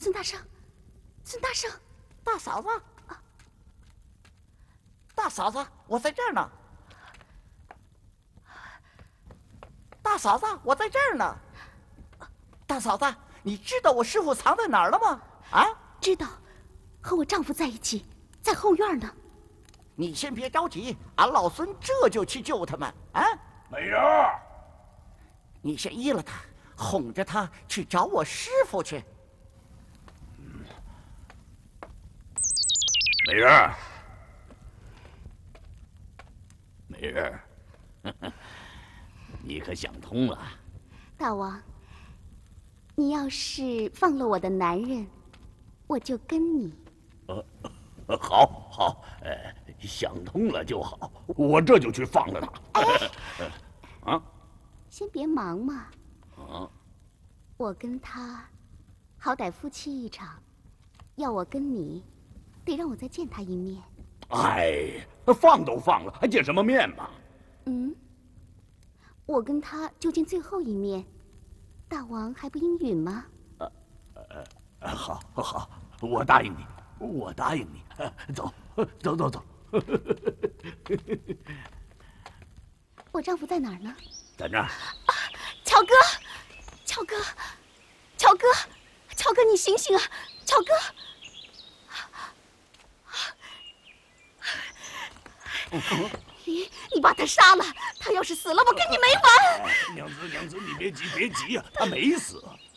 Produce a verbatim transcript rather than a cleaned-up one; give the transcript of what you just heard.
孙大圣，孙大圣， 大嫂子，啊、大嫂子，我在这儿呢。大嫂子，我在这儿呢。大嫂子，你知道我师傅藏在哪儿了吗？啊， 知道，和我丈夫在一起，在后院呢。 你先别着急，俺老孙这就去救他们。啊， 美人儿， 你先依了他，哄着他去找我师傅去。 美人儿，美人儿，你可想通了？ 大王，你要是放了我的男人，我就跟你。 呃，好，好，呃，想通了就好，我这就去放了他。 哎， 啊， 先别忙嘛。 啊， 我跟他，好歹夫妻一场，要我跟你，得让我再见他一面。 哎，放都放了，还见什么面嘛？ 嗯，我跟他就见最后一面，大王还不应允吗？ 呃呃，好，好，我答应你，我答应你。走，走，走，走。 我丈夫在哪儿呢？ 在那儿。 啊，乔哥，乔哥，乔哥，乔哥，你醒醒啊！乔哥。你你把他杀了，他要是死了，我跟你没完！ 娘子，娘子，你别急，别急呀，他没死。